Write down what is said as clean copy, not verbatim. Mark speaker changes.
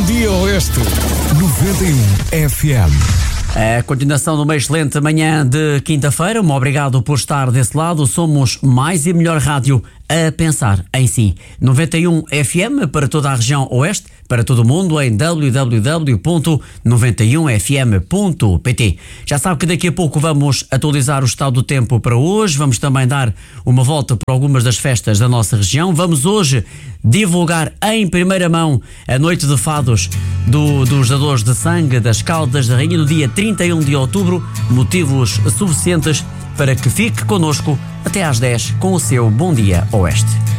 Speaker 1: dia, Oeste. 91 FM.
Speaker 2: A continuação de uma excelente manhã de quinta-feira. Um obrigado por estar desse lado. Somos mais e melhor rádio a pensar em si. 91 FM para toda a região oeste, para todo o mundo em www.91fm.pt. Já sabe que daqui a pouco vamos atualizar o estado do tempo para hoje. Vamos também dar uma volta por algumas das festas da nossa região. Vamos hoje divulgar em primeira mão a noite de fados dos dadores de sangue das Caldas da Rainha no dia 31 de outubro. Motivos suficientes para que fique connosco até às 10 com o seu Bom Dia Oeste.